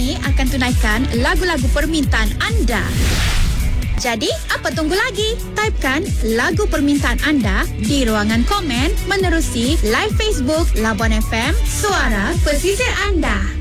kami akan tunaikan lagu-lagu permintaan anda. Jadi, apa tunggu lagi? Typekan lagu permintaan anda di ruangan komen menerusi live Facebook Labuan FM, Suara Pesisir Anda.